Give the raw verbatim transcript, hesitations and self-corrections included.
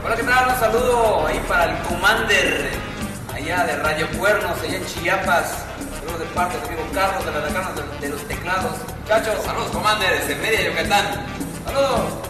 Hola, ¿qué tal? Un saludo ahí para el Commander, allá de Radio Cuernos, allá en Chiapas. Saludos de parte de amigo Carlos de la Decana de, de los Teclados. Muchachos, saludos, Commander, desde Mérida, Yucatán. Saludos.